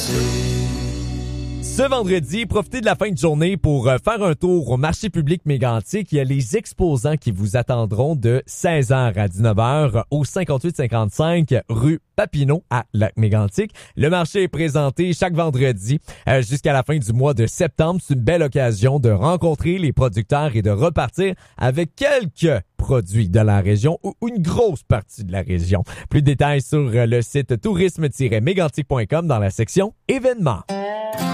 Ce vendredi, profitez de la fin de journée pour faire un tour au marché public Mégantic. Il y a les exposants qui vous attendront de 16h à 19h au 5855 rue Papineau à Lac-Mégantic. Le marché est présenté chaque vendredi jusqu'à la fin du mois de septembre. C'est une belle occasion de rencontrer les producteurs et de repartir avec quelques produits de la région ou une grosse partie de la région. Plus de détails sur le site tourisme-mégantic.com dans la section événements.